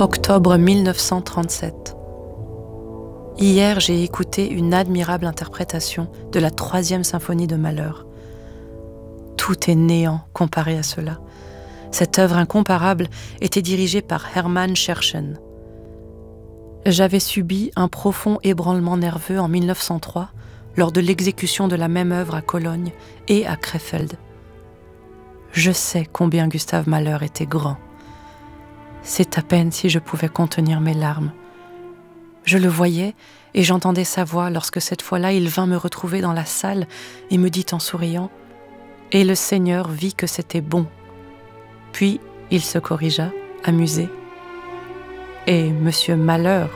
Octobre 1937. Hier, j'ai écouté une admirable interprétation de la 3e symphonie de Mahler. Tout est néant comparé à cela. Cette œuvre incomparable était dirigée par Hermann Scherchen. J'avais subi un profond ébranlement nerveux en 1903 lors de l'exécution de la même œuvre à Cologne et à Krefeld. Je sais combien Gustav Mahler était grand. C'est à peine si je pouvais contenir mes larmes. Je le voyais et j'entendais sa voix lorsque cette fois-là il vint me retrouver dans la salle et me dit en souriant « Et le Seigneur vit que c'était bon. » Puis il se corrigea, amusé. « Et Monsieur Mahler vit. »